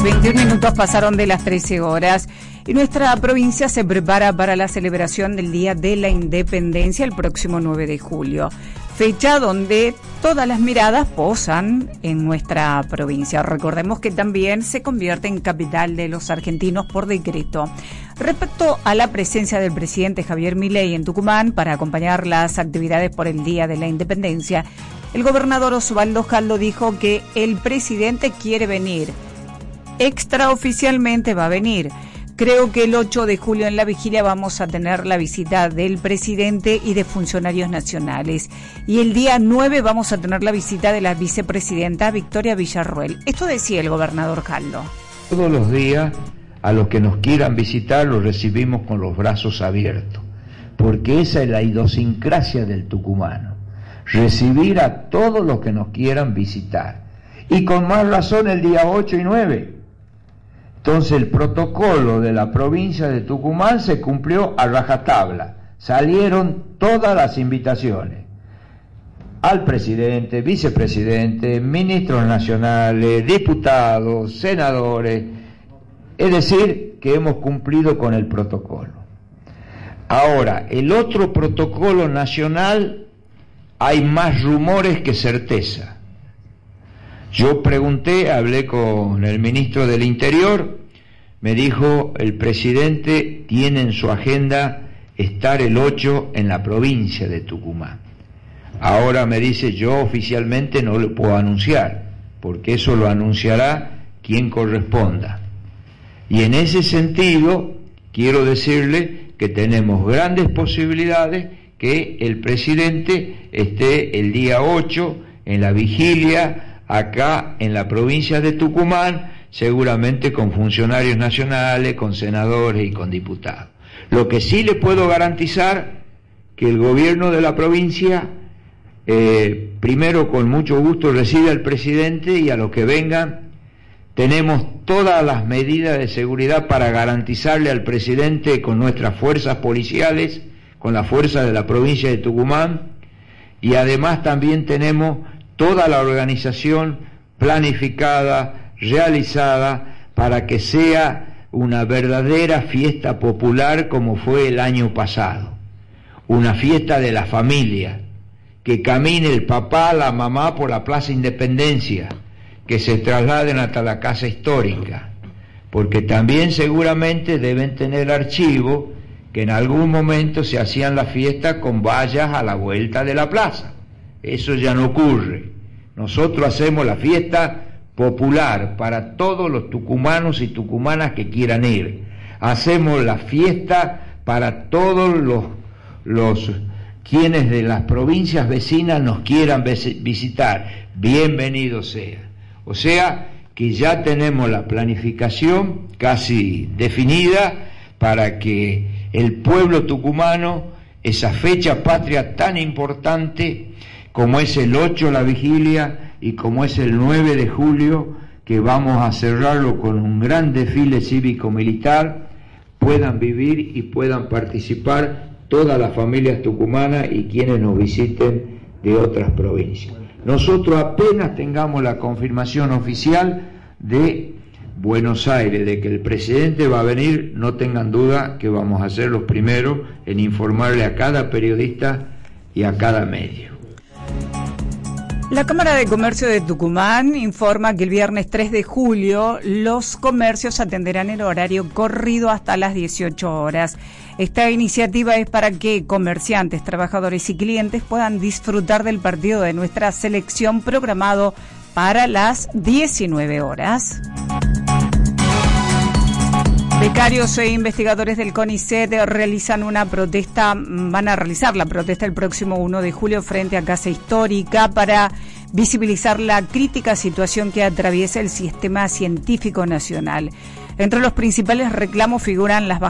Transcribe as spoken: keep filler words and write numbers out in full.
veintiún minutos pasaron de las trece horas y nuestra provincia se prepara para la celebración del Día de la Independencia el próximo nueve de julio, fecha donde todas las miradas posan en nuestra provincia. Recordemos que también se convierte en capital de los argentinos por decreto. Respecto a la presencia del presidente Javier Milei en Tucumán para acompañar las actividades por el Día de la Independencia, el gobernador Osvaldo Jaldo dijo que el presidente quiere venir. Extraoficialmente va a venir. Creo que el ocho de julio en la vigilia vamos a tener la visita del presidente y de funcionarios nacionales. Y el día nueve vamos a tener la visita de la vicepresidenta Victoria Villarruel. Esto decía el gobernador Jaldo. Todos los días a los que nos quieran visitar los recibimos con los brazos abiertos, porque esa es la idiosincrasia del tucumano, recibir a todos los que nos quieran visitar. Y con más razón el día ocho y nueve. Entonces el protocolo de la provincia de Tucumán se cumplió a rajatabla. Salieron todas las invitaciones al presidente, vicepresidente, ministros nacionales, diputados, senadores. Es decir, que hemos cumplido con el protocolo. Ahora, el otro protocolo nacional, hay más rumores que certeza. Yo pregunté, hablé con el ministro del Interior, me dijo, el presidente tiene en su agenda estar el ocho en la provincia de Tucumán. Ahora me dice, yo oficialmente no lo puedo anunciar, porque eso lo anunciará quien corresponda. Y en ese sentido, quiero decirle que tenemos grandes posibilidades que el presidente esté el día ocho en la vigilia, acá en la provincia de Tucumán, seguramente con funcionarios nacionales, con senadores y con diputados. Lo que sí le puedo garantizar, que el gobierno de la provincia, eh, primero con mucho gusto recibe al presidente y a los que vengan, tenemos todas las medidas de seguridad para garantizarle al presidente con nuestras fuerzas policiales, con la fuerza de la provincia de Tucumán, y además también tenemos toda la organización planificada, realizada, para que sea una verdadera fiesta popular como fue el año pasado. Una fiesta de la familia, que camine el papá, la mamá por la Plaza Independencia, que se trasladen hasta la Casa Histórica, porque también seguramente deben tener archivo que en algún momento se hacían las fiestas con vallas a la vuelta de la plaza. Eso ya no ocurre. Nosotros hacemos la fiesta popular para todos los tucumanos y tucumanas que quieran ir. Hacemos la fiesta para todos los, los quienes de las provincias vecinas nos quieran visitar. Bienvenido sea. O sea que ya tenemos la planificación casi definida para que el pueblo tucumano, esa fecha patria tan importante como es el ocho la vigilia y como es el nueve de julio, que vamos a cerrarlo con un gran desfile cívico-militar, puedan vivir y puedan participar todas las familias tucumanas y quienes nos visiten de otras provincias. Nosotros apenas tengamos la confirmación oficial de Buenos Aires, de que el presidente va a venir, no tengan duda que vamos a ser los primeros en informarle a cada periodista y a cada medio. La Cámara de Comercio de Tucumán informa que el viernes tres de julio los comercios atenderán el horario corrido hasta las dieciocho horas. Esta iniciativa es para que comerciantes, trabajadores y clientes puedan disfrutar del partido de nuestra selección programado para las diecinueve horas. Becarios e investigadores del CONICET realizan una protesta, van a realizar la protesta el próximo uno de julio frente a Casa Histórica para visibilizar la crítica situación que atraviesa el sistema científico nacional. Entre los principales reclamos figuran las bajas